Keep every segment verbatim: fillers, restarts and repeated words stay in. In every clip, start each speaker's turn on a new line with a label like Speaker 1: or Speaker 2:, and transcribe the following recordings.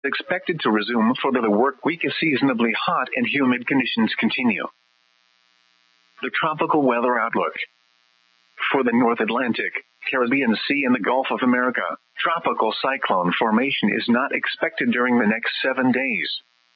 Speaker 1: expected to resume for the work week as seasonably hot and humid conditions continue. The tropical weather outlook. For the North Atlantic, Caribbean Sea and the Gulf of America, tropical cyclone formation is not expected during the next seven days.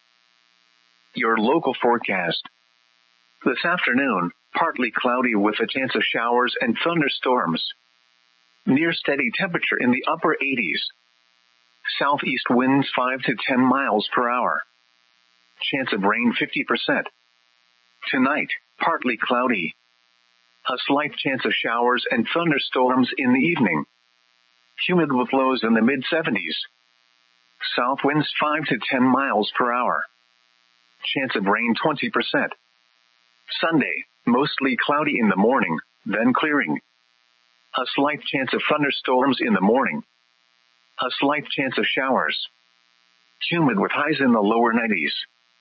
Speaker 1: Your local forecast. This afternoon, partly cloudy with a chance of showers and thunderstorms. Near steady temperature in the upper eighties. Southeast winds five to ten miles per hour. Chance of rain fifty percent. Tonight, partly cloudy. A slight chance of showers and thunderstorms in the evening. Humid with lows in the mid seventies. South winds five to ten miles per hour. Chance of rain twenty percent. Sunday, mostly cloudy in the morning, then clearing. A slight chance of thunderstorms in the morning. A slight chance of showers. Humid with highs in the lower nineties.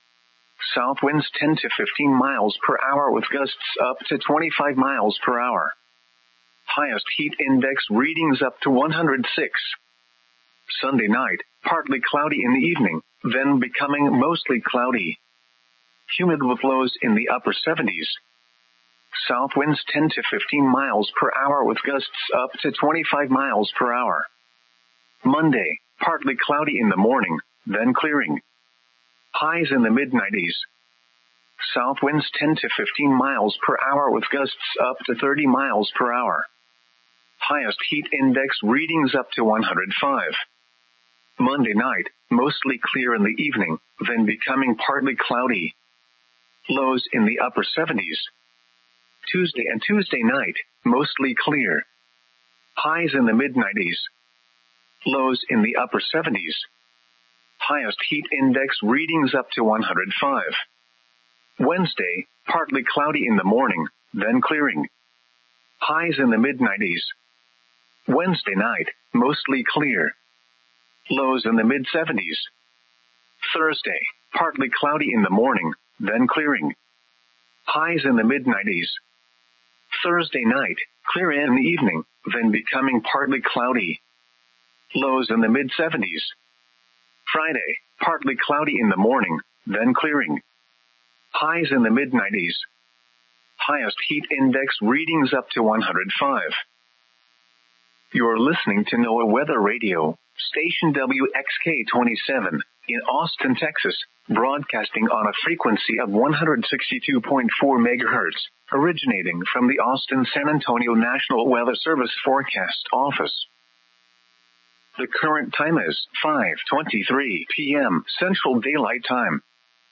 Speaker 1: South winds ten to fifteen miles per hour with gusts up to twenty-five miles per hour. Highest heat index readings up to one hundred six. Sunday night, partly cloudy in the evening, then becoming mostly cloudy. Humid with lows in the upper seventies. South winds ten to fifteen miles per hour with gusts up to twenty-five miles per hour. Monday, partly cloudy in the morning, then clearing. Highs in the mid nineties. South winds ten to fifteen miles per hour with gusts up to thirty miles per hour. Highest heat index readings up to one hundred five. Monday night, mostly clear in the evening, then becoming partly cloudy. Lows in the upper seventies. Tuesday and Tuesday night, mostly clear. Highs in the mid nineties. Lows in the upper seventies. Highest heat index readings up to one hundred five. Wednesday, partly cloudy in the morning, then clearing. Highs in the mid nineties. Wednesday night, mostly clear. Lows in the mid seventies. Thursday, partly cloudy in the morning, then clearing. Highs in the mid nineties. Thursday night, clear in the evening, then becoming partly cloudy. Lows in the mid seventies. Friday, partly cloudy in the morning, then clearing. Highs in the mid nineties. Highest heat index readings up to one hundred five. You're listening to NOAA Weather Radio, station W X K twenty-seven, in Austin, Texas, broadcasting on a frequency of one hundred sixty-two point four megahertz, originating from the Austin-San Antonio National Weather Service Forecast Office. The current time is five twenty-three p.m. Central Daylight Time.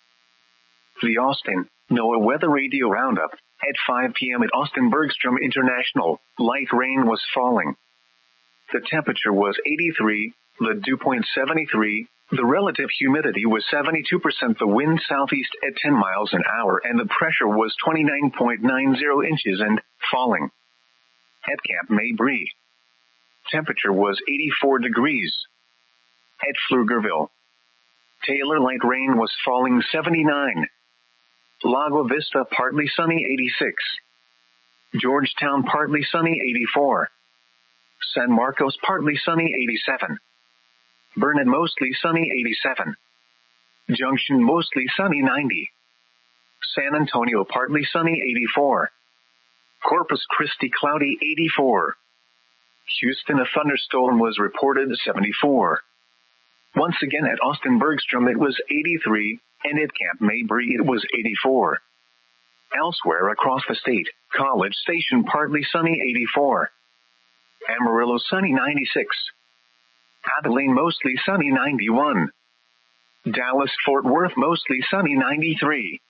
Speaker 1: The Austin NOAA Weather Radio Roundup. At five p.m. at Austin Bergstrom International, light rain was falling. The temperature was eighty-three, the dew point seventy-three, the relative humidity was seventy-two percent, the wind southeast at ten miles an hour, and the pressure was twenty-nine point nine zero inches and falling. At Camp Mabry, temperature was eighty-four degrees. At Pflugerville, Taylor, light rain was falling seventy-nine. Lago Vista, partly sunny eighty-six. Georgetown, partly sunny eighty-four. San Marcos, partly sunny eighty-seven. Vernon, mostly sunny eighty-seven. Junction, mostly sunny ninety. San Antonio, partly sunny eighty-four. Corpus Christi, cloudy eighty-four. Houston, a thunderstorm was reported seventy-four. Once again at Austin Bergstrom it was eighty-three, and at Camp Mabry it was eighty-four. Elsewhere across the state, College Station, partly sunny eighty-four. Amarillo, sunny ninety-six. Abilene, mostly sunny ninety-one. Dallas, Fort Worth, mostly sunny ninety-three.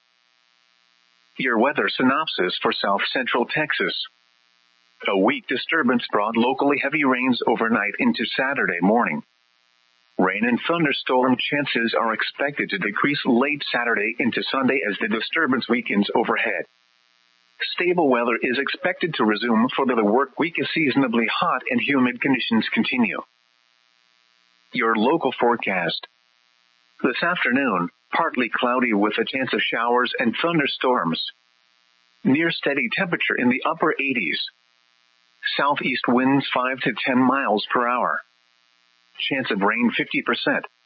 Speaker 1: Your weather synopsis for South Central Texas. A weak disturbance brought locally heavy rains overnight into Saturday morning. Rain and thunderstorm chances are expected to decrease late Saturday into Sunday as the disturbance weakens overhead. Stable weather is expected to resume for the work week as seasonably hot and humid conditions continue. Your local forecast. This afternoon, partly cloudy with a chance of showers and thunderstorms. Near steady temperature in the upper eighties. Southeast winds five to ten miles per hour. Chance of rain fifty percent.